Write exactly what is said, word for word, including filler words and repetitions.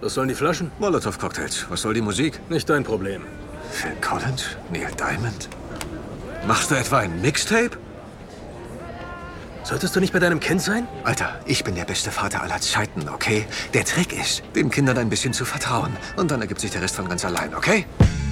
Was sollen die Flaschen? Molotow-Cocktails. Was soll die Musik? Nicht dein Problem. Phil Collins? Neil Diamond? Machst du etwa ein Mixtape? Solltest du nicht bei deinem Kind sein? Alter, ich bin der beste Vater aller Zeiten, okay? Der Trick ist, den Kindern ein bisschen zu vertrauen. Und dann ergibt sich der Rest von ganz allein, okay?